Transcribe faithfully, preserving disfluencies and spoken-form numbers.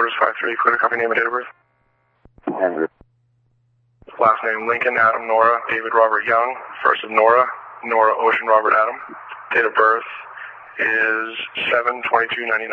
headquarters, five three, clear copy, name and date of birth. Henry. Last name Lincoln, Adam, Nora, David, Robert, Young. First of Nora, Nora, Ocean, Robert, Adam. Date of birth is seven twenty-two ninety-nine.